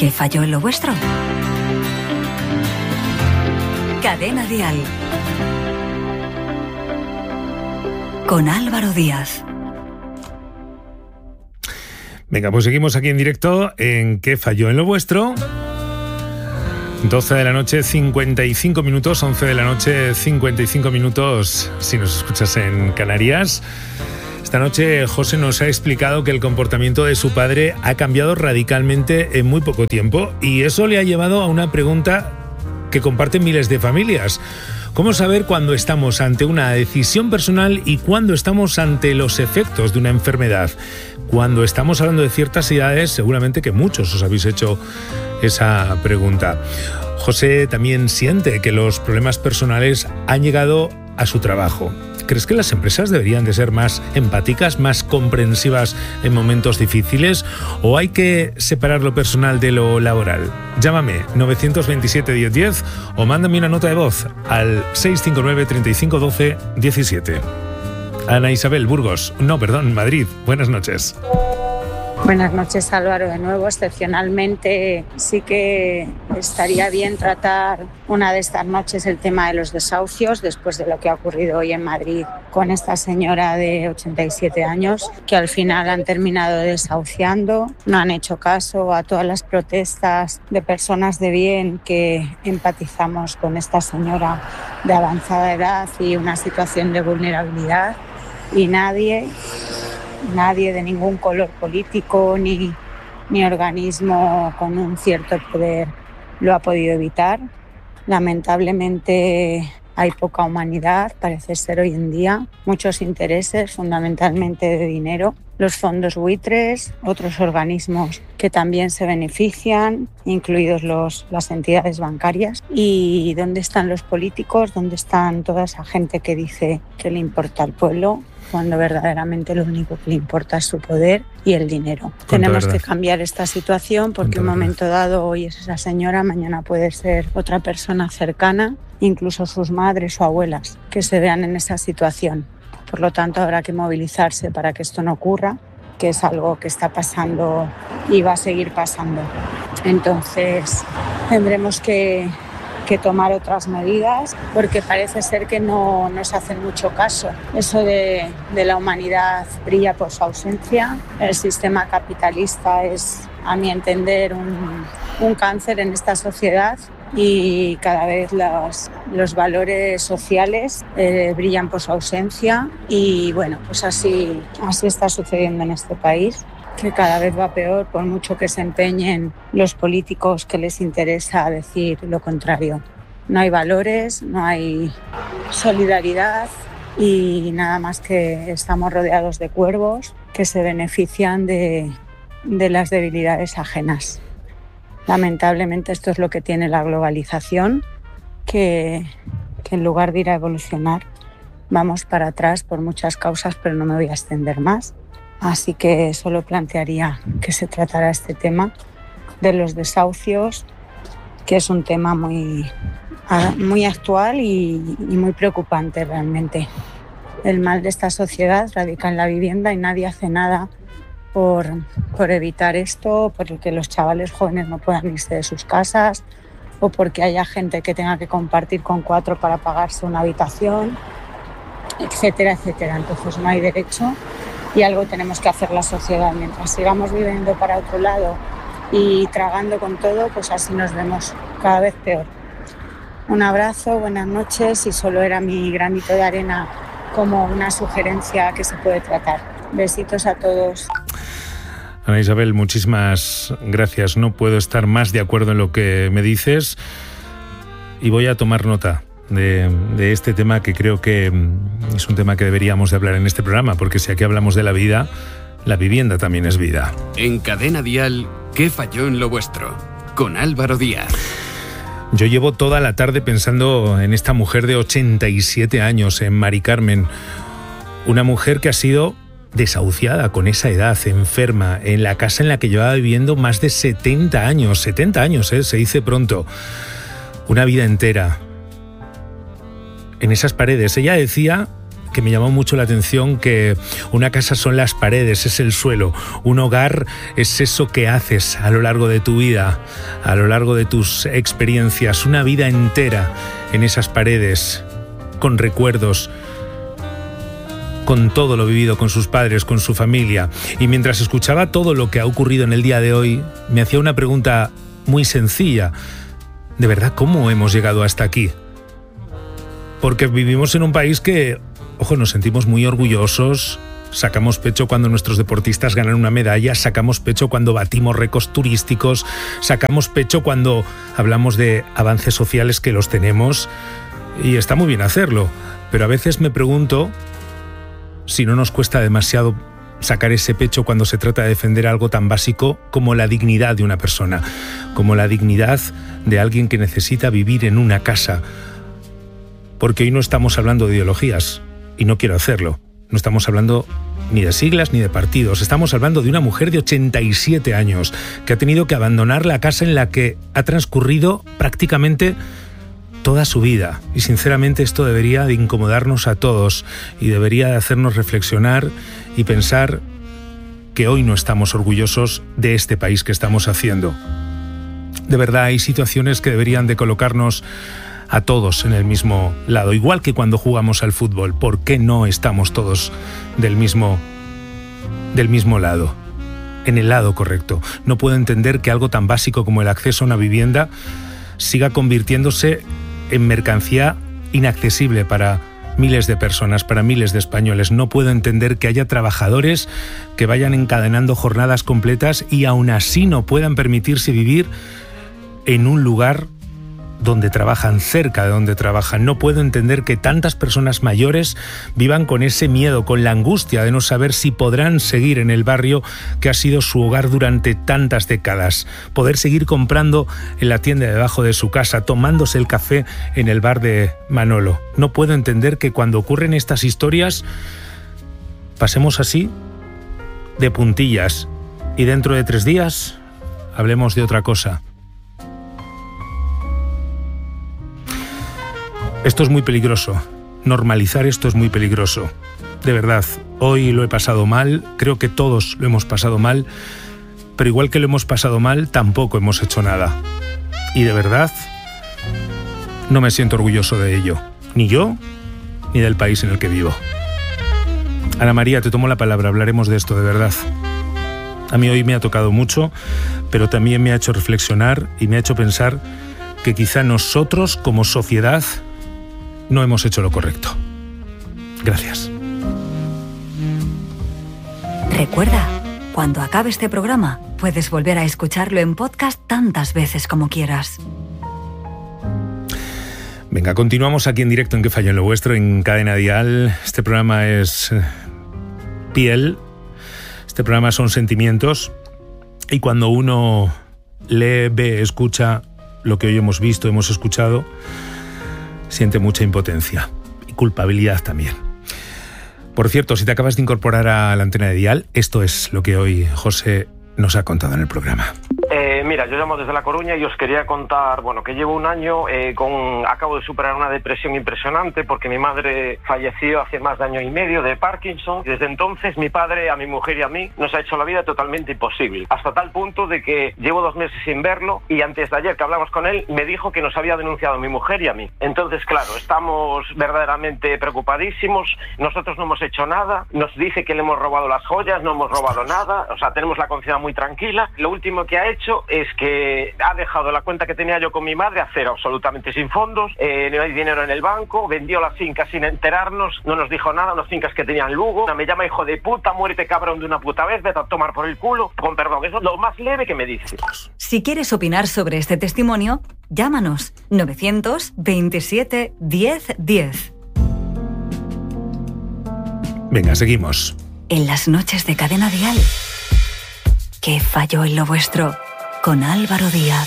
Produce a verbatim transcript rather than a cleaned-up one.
¿Qué falló en lo vuestro? Cadena Dial. Con Álvaro Díaz. Venga, pues seguimos aquí en directo en ¿Qué falló en lo vuestro? doce de la noche, cincuenta y cinco minutos, once de la noche, cincuenta y cinco minutos, si nos escuchas en Canarias. Esta noche José nos ha explicado que el comportamiento de su padre ha cambiado radicalmente en muy poco tiempo, y eso le ha llevado a una pregunta que comparten miles de familias. ¿Cómo saber cuándo estamos ante una decisión personal y cuándo estamos ante los efectos de una enfermedad? Cuando estamos hablando de ciertas edades, seguramente que muchos os habéis hecho esa pregunta. José también siente que los problemas personales han llegado a su trabajo. ¿Crees que las empresas deberían de ser más empáticas, más comprensivas en momentos difíciles? ¿O hay que separar lo personal de lo laboral? Llámame nueve dos siete, diez diez o mándame una nota de voz al seis cinco nueve, treinta y cinco, doce, diecisiete. Ana Isabel, Burgos. No, perdón, Madrid. Buenas noches. Buenas noches, Álvaro. De nuevo, excepcionalmente sí que estaría bien tratar una de estas noches el tema de los desahucios, después de lo que ha ocurrido hoy en Madrid con esta señora de ochenta y siete años, que al final han terminado desahuciando. No han hecho caso a todas las protestas de personas de bien que empatizamos con esta señora de avanzada edad y una situación de vulnerabilidad, y nadie... Nadie de ningún color político ni, ni organismo con un cierto poder lo ha podido evitar. Lamentablemente hay poca humanidad, parece ser hoy en día, muchos intereses, fundamentalmente de dinero, los fondos buitres, otros organismos que también se benefician, incluidos los, las entidades bancarias. ¿Y dónde están los políticos? ¿Dónde están toda esa gente que dice que le importa al pueblo, cuando verdaderamente lo único que le importa es su poder y el dinero? Cuánta Tenemos verdad. que cambiar esta situación, porque en un momento dado hoy es esa señora, mañana puede ser otra persona cercana, incluso sus madres o abuelas, que se vean en esa situación. Por lo tanto, habrá que movilizarse para que esto no ocurra, que es algo que está pasando y va a seguir pasando. Entonces, tendremos que... que tomar otras medidas, porque parece ser que no nos hacen mucho caso. Eso de, de la humanidad brilla por su ausencia. El sistema capitalista es, a mi entender, un, un cáncer en esta sociedad, y cada vez los, los valores sociales eh, brillan por su ausencia, y bueno, pues así, así está sucediendo en este país, que cada vez va peor, por mucho que se empeñen los políticos que les interesa decir lo contrario. No hay valores, no hay solidaridad, y nada más que estamos rodeados de cuervos que se benefician de, de las debilidades ajenas. Lamentablemente esto es lo que tiene la globalización, que, que en lugar de ir a evolucionar vamos para atrás por muchas causas, pero no me voy a extender más. Así que solo plantearía que se tratara este tema de los desahucios, que es un tema muy, muy actual y, y muy preocupante realmente. El mal de esta sociedad radica en la vivienda y nadie hace nada por, por evitar esto, porque los chavales jóvenes no puedan irse de sus casas, o porque haya gente que tenga que compartir con cuatro para pagarse una habitación, etcétera, etcétera. Entonces no hay derecho. Y algo tenemos que hacer la sociedad. Mientras sigamos viviendo para otro lado y tragando con todo, pues así nos vemos cada vez peor. Un abrazo, buenas noches, y solo era mi granito de arena como una sugerencia que se puede tratar. Besitos a todos. Ana Isabel, muchísimas gracias. No puedo estar más de acuerdo en lo que me dices, y voy a tomar nota De, de este tema, que creo que es un tema que deberíamos de hablar en este programa, porque si aquí hablamos de la vida, la vivienda también es vida. En Cadena Dial, ¿qué falló en lo vuestro? Con Álvaro Díaz. Yo llevo toda la tarde pensando en esta mujer de ochenta y siete años, en Mari Carmen, una mujer que ha sido desahuciada con esa edad, enferma, en la casa en la que llevaba viviendo más de setenta años, setenta años, ¿eh? Se dice pronto, una vida entera en esas paredes. Ella decía que me llamó mucho la atención, que una casa son las paredes, es el suelo. Un hogar es eso que haces a lo largo de tu vida, a lo largo de tus experiencias. Una vida entera en esas paredes, con recuerdos, con todo lo vivido con sus padres, con su familia. Y mientras escuchaba todo lo que ha ocurrido en el día de hoy, me hacía una pregunta muy sencilla. ¿De verdad cómo hemos llegado hasta aquí? Porque vivimos en un país que, ojo, nos sentimos muy orgullosos, sacamos pecho cuando nuestros deportistas ganan una medalla, sacamos pecho cuando batimos récords turísticos, sacamos pecho cuando hablamos de avances sociales, que los tenemos, y está muy bien hacerlo. Pero a veces me pregunto si no nos cuesta demasiado sacar ese pecho cuando se trata de defender algo tan básico como la dignidad de una persona, como la dignidad de alguien que necesita vivir en una casa. Porque hoy no estamos hablando de ideologías, y no quiero hacerlo. No estamos hablando ni de siglas ni de partidos. Estamos hablando de una mujer de ochenta y siete años que ha tenido que abandonar la casa en la que ha transcurrido prácticamente toda su vida. Y sinceramente esto debería de incomodarnos a todos y debería de hacernos reflexionar y pensar que hoy no estamos orgullosos de este país que estamos haciendo. De verdad, hay situaciones que deberían de colocarnos a todos en el mismo lado, igual que cuando jugamos al fútbol. ¿Por qué no estamos todos del mismo, del mismo lado? En el lado correcto. No puedo entender que algo tan básico como el acceso a una vivienda siga convirtiéndose en mercancía inaccesible para miles de personas, para miles de españoles. No puedo entender que haya trabajadores que vayan encadenando jornadas completas y aún así no puedan permitirse vivir en un lugar donde trabajan, cerca de donde trabajan. No puedo entender que tantas personas mayores vivan con ese miedo, con la angustia de no saber si podrán seguir en el barrio que ha sido su hogar durante tantas décadas, poder seguir comprando en la tienda debajo de su casa, tomándose el café en el bar de Manolo. No puedo entender que cuando ocurren estas historias pasemos así de puntillas y dentro de tres días hablemos de otra cosa. Esto es muy peligroso. Normalizar esto es muy peligroso. De verdad, hoy lo he pasado mal, creo que todos lo hemos pasado mal, pero igual que lo hemos pasado mal, tampoco hemos hecho nada. Y de verdad, no me siento orgulloso de ello. Ni yo, ni del país en el que vivo. Ana María, te tomo la palabra, hablaremos de esto, de verdad. A mí hoy me ha tocado mucho, pero también me ha hecho reflexionar y me ha hecho pensar que quizá nosotros, como sociedad, no hemos hecho lo correcto. Gracias. Recuerda, cuando acabe este programa, puedes volver a escucharlo en podcast tantas veces como quieras. Venga, continuamos aquí en directo en ¿Qué falló en lo vuestro? En Cadena Dial. Este programa es piel, este programa son sentimientos, y cuando uno lee, ve, escucha lo que hoy hemos visto, hemos escuchado, siente mucha impotencia y culpabilidad también. Por cierto, si te acabas de incorporar a la antena de Dial, esto es lo que hoy José nos ha contado en el programa. Eh, mira, yo llamo desde La Coruña y os quería contar, bueno, que llevo un año eh, con, acabo de superar una depresión impresionante porque mi madre falleció hace más de año y medio de Parkinson. Desde entonces mi padre, a mi mujer y a mí nos ha hecho la vida totalmente imposible, hasta tal punto de que llevo dos meses sin verlo y antes de ayer que hablamos con él me dijo que nos había denunciado a mi mujer y a mí. Entonces, claro, estamos verdaderamente preocupadísimos. Nosotros no hemos hecho nada, nos dice que le hemos robado las joyas, no hemos robado nada, o sea, tenemos la conciencia muy tranquila. Lo último que ha hecho es que ha dejado la cuenta que tenía yo con mi madre a cero, absolutamente sin fondos, eh, no hay dinero en el banco, vendió las fincas sin enterarnos, no nos dijo nada, unas fincas que tenían Lugo, me llama hijo de puta, muérete cabrón de una puta vez, vete a tomar por el culo, con perdón, eso es lo más leve que me dice. Si quieres opinar sobre este testimonio, llámanos novecientos veintisiete diez diez. Venga, seguimos. En las noches de Cadena Dial, ¿qué falló en lo vuestro? Con Álvaro Díaz.